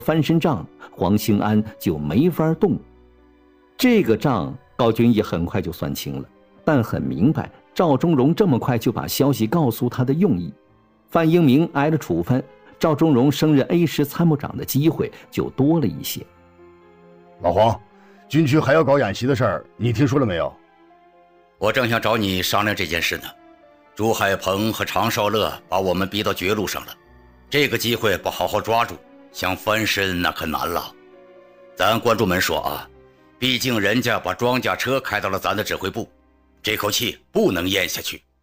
翻身仗，黄兴安就没法动。这个账高君义很快就算清了，但很明白赵忠荣这么快就把消息告诉他的用意。范英明挨了处分，赵忠荣升任 A 师参谋长的机会就多了一些。 老黄，军区还要搞演习的事儿，你听说了没有？ 我正想找你商量这件事呢。朱海鹏和常少乐把我们逼到绝路上了，这个机会不好好抓住，想翻身那可难了。咱关注门说啊，毕竟人家把装甲车开到了咱的指挥部，这口气不能咽下去。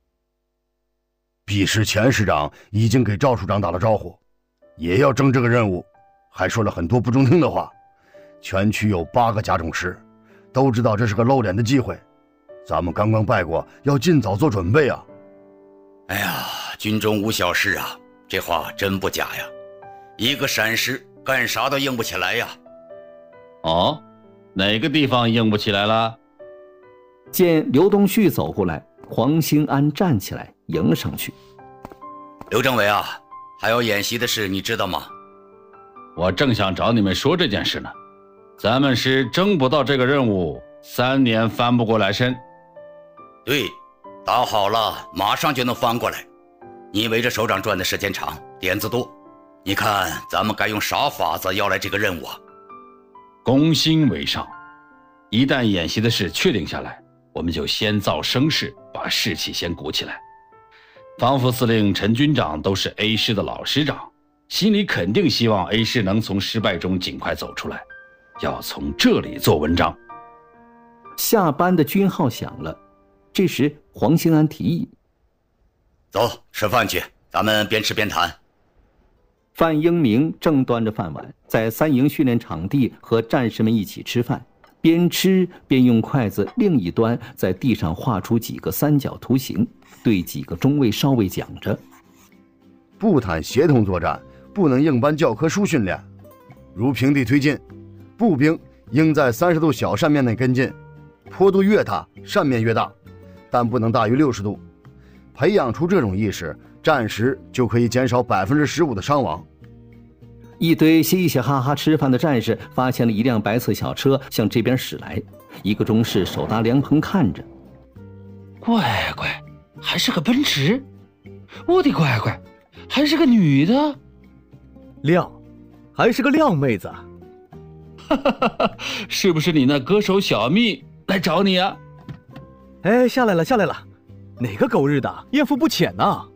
毕师钱师长已经给赵处长打了招呼，也要争这个任务，还说了很多不中听的话。全区有8个甲种师，都知道这是个露脸的机会，咱们刚刚败过，要尽早做准备啊。 哎呀，军中无小事啊，这话真不假呀。一个闪失，干啥都硬不起来呀。 哦，哪个地方硬不起来了？ 见刘东旭走过来，黄兴安站起来迎上去。 刘政委啊，还要演习的事你知道吗？ 我正想找你们说这件事呢。咱们是争不到这个任务，3年翻不过来身。 对，打好了马上就能翻过来。你围着首长转的时间长，点子多，你看咱们该用啥法子要来这个任务啊？ 攻心为上，一旦演习的事确定下来，我们就先造声势，把士气先鼓起来。方副司令陈军长都是 A 师的老师长，心里肯定希望 A 师能从失败中尽快走出来，要从这里做文章。 下班的军号响了，这时黄兴安提议： 走，吃饭去，咱们边吃边谈。 范英明正端着饭碗在3营训练场地和战士们一起吃饭，边吃边用筷子另一端在地上画出几个三角图形，对几个中尉少尉讲着： 步坦协同作战，不能硬搬教科书训练。如平地推进，步兵应在30度小扇面内跟进，坡度越大，扇面越大，但不能大于60度。培养出这种意识，战时就可以减少15%的伤亡。 一堆嘻嘻哈哈吃饭的战士发现了一辆白色小车向这边驶来，一个中士手搭凉棚看着， 乖乖，还是个奔驰！我的乖乖，还是个女的！ 靓，还是个靓妹子！ 哈哈哈哈，是不是你那歌手小蜜来找你啊？ 哎，下来了，下来了！哪个狗日的艳福不浅呐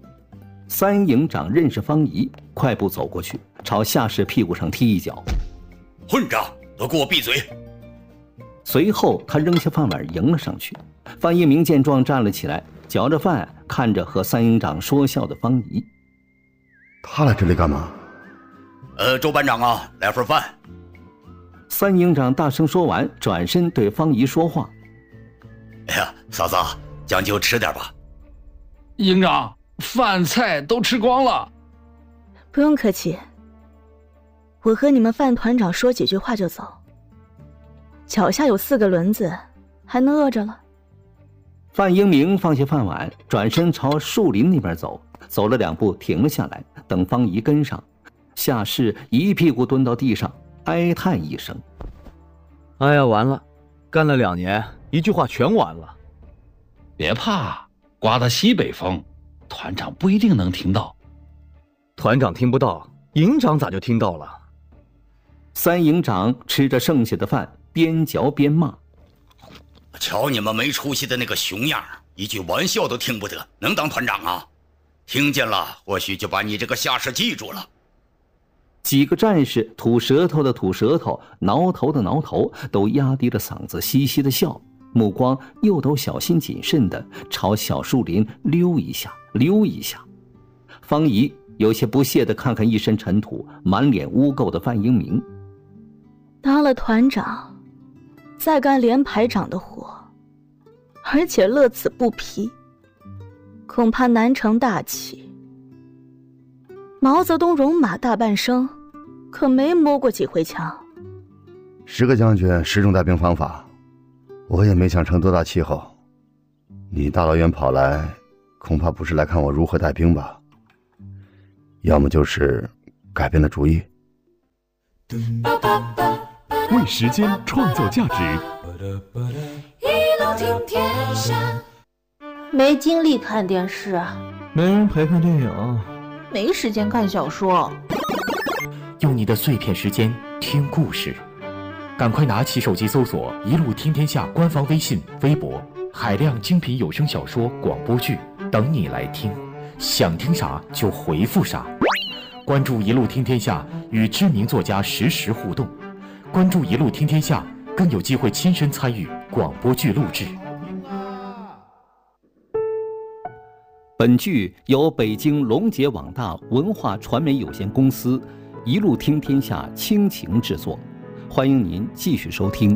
3营长认识方怡，快步走过去，朝下士屁股上踢一脚： 混账，都给我闭嘴！ 随后他扔下饭碗迎了上去。范一鸣见状站了起来，嚼着饭看着和3营长说笑的方怡： 他来这里干嘛？ 周班长啊，来份饭。 3营长大声说完，转身对方怡说话： 哎呀，嫂子，将就吃点吧。 营长，饭菜都吃光了。 不用客气，我和你们范团长说几句话就走。脚下有4个轮子，还能饿着了？ 范英明放下饭碗，转身朝树林那边走，走了2步停了下来，等方怡跟上。下士一屁股蹲到地上，哀叹一声： 哎呀，完了，干了2年，一句话全完了。 别怕，刮的西北风，团长不一定能听到。 团长听不到，营长咋就听到了 ？3营长吃着剩下的饭，边嚼边骂： 瞧你们没出息的那个熊样，一句玩笑都听不得，能当团长啊？听见了，或许就把你这个下士记住了。 几个战士吐舌头的吐舌头，挠头的挠头，都压低了嗓子嘻嘻的笑，目光又都小心谨慎地朝小树林溜一下溜一下。方怡有些不屑地看看一身尘土满脸污垢的范英明： 当了团长，再干连排长的活，而且乐此不疲，恐怕难成大器。毛泽东戎马大半生，可没摸过几回枪。 10个将军10种带兵方法，我也没想成多大气候。你大老远跑来，恐怕不是来看我如何带兵吧？要么就是改变了主意。 为时间创造价值。 没精力看电视， 没人陪看电影， 没时间看小说。 用你的碎片时间听故事，赶快拿起手机搜索“一路听天下”官方微信、微博，海量精品有声小说、广播剧等你来听。想听啥就回复啥。关注“一路听天下”，与知名作家实时互动。关注“一路听天下”，更有机会亲身参与广播剧录制。 本剧由北京龙杰网大文化传媒有限公司一路听天下倾情制作，欢迎您继续收听。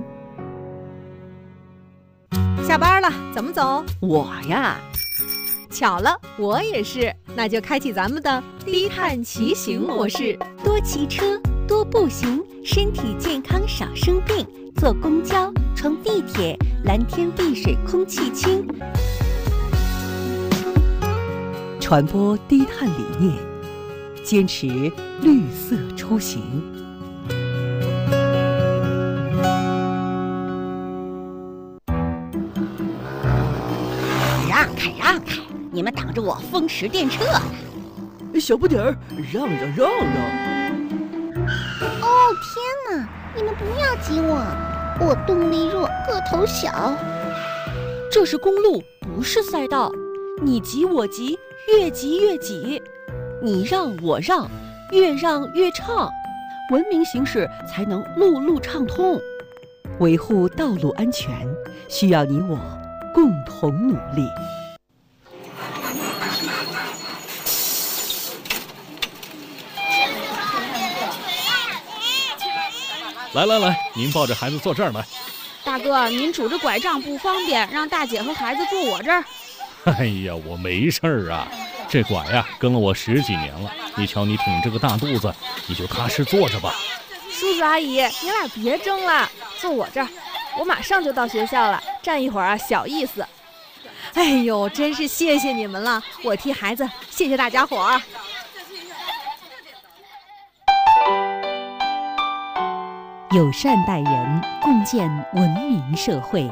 下班了，怎么走？ 我呀， 巧了，我也是。那就开启咱们的低碳骑行模式， 多骑车，多步行，身体健康少生病。坐公交，乘地铁，蓝天碧水空气清。 传播低碳理念，坚持绿色出行。 让开让开，你们挡着我风驰电掣呢！ 小不点儿，让让让让！ 哦天哪，你们不要挤我，我动力弱，个头小。 这是公路，不是赛道，你挤我挤，越挤越挤，你让我让，越让越畅，文明行驶才能路路畅通。 维护道路安全，需要你我共同努力。 来，您抱着孩子坐这儿来。 大哥，您拄着拐杖不方便，让大姐和孩子坐我这儿。 哎呀，我没事儿啊，这拐呀跟了我10几年了。你瞧你挺着个大肚子，你就踏实坐着吧。 叔叔阿姨，你俩别争了，坐我这儿，我马上就到学校了，站一会儿啊小意思。 哎呦，真是谢谢你们了，我替孩子谢谢大家伙儿。 友善待人，共建文明社会。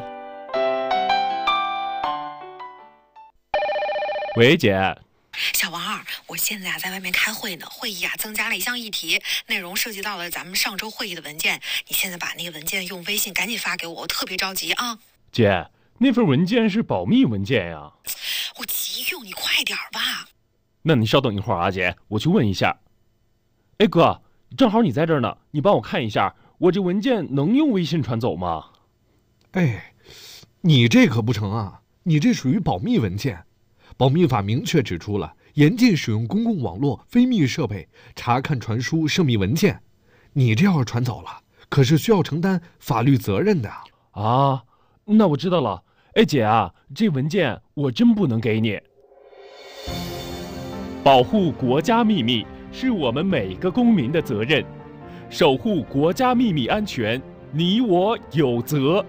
喂，姐。 小王二，我现在在外面开会呢，会议增加了一项议题，内容涉及到了咱们上周会议的文件。你现在把那个文件用微信赶紧发给我，我特别着急啊。 姐，那份文件是保密文件呀。 我急用，你快点吧。 那你稍等一会儿啊，姐，我去问一下。哎哥，正好你在这儿呢，你帮我看一下，我这文件能用微信传走吗？ 哎，你这可不成啊，你这属于保密文件。保密法明确指出了，严禁使用公共网络、非密设备查看、传输涉密文件。你这要是传走了，可是需要承担法律责任的啊。那我知道了。哎姐啊，这文件我真不能给你。保护国家秘密是我们每个公民的责任，守护国家秘密安全，你我有责。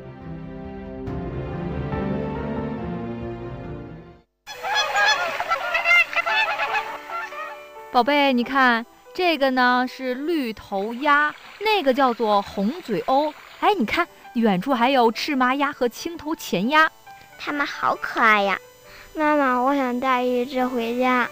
宝贝，你看这个呢是绿头鸭，那个叫做红嘴鸥。哎，你看远处还有赤麻鸭和青头前鸭， 它们好可爱呀！妈妈，我想带一只回家。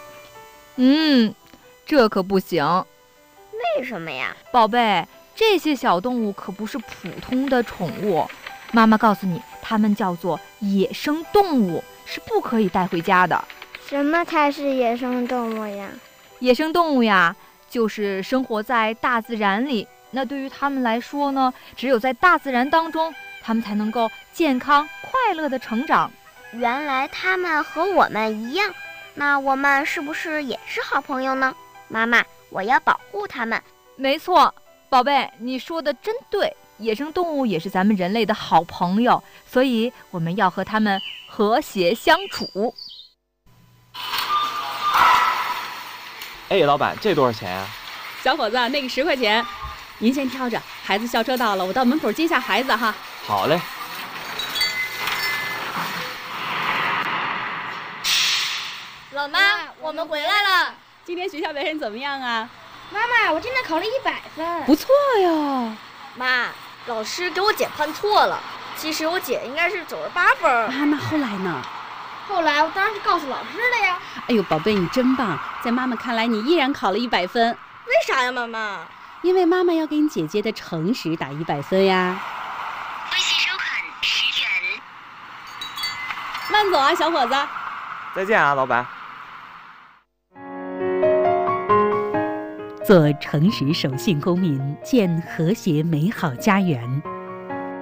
这可不行。 为什么呀？ 宝贝，这些小动物可不是普通的宠物，妈妈告诉你，它们叫做野生动物，是不可以带回家的。 什么才是野生动物呀？ 野生动物呀，就是生活在大自然里。那对于他们来说呢，只有在大自然当中，他们才能够健康快乐的成长。 原来他们和我们一样，那我们是不是也是好朋友呢？妈妈，我要保护他们。 没错，宝贝，你说的真对，野生动物也是咱们人类的好朋友，所以我们要和他们和谐相处。 哎，老板，这多少钱啊？ 小伙子，那个10块钱，您先挑着。孩子校车到了，我到门口接下孩子哈。 好嘞。 老妈，我们回来了。 今天学校表现怎么样啊？ 妈妈，我今天考了100分， 不错呀。 妈，老师给我姐判错了，其实我姐应该是98分。 啊，那后来呢？ 后来我当然是告诉老师了呀。 哎呦，宝贝，你真棒！在妈妈看来，你依然考了100分。 为啥呀，妈妈？ 因为妈妈要给你姐姐的诚实打100分呀。 微信收款10元。 慢走啊，小伙子。 再见啊，老板。 做诚实守信公民，建和谐美好家园。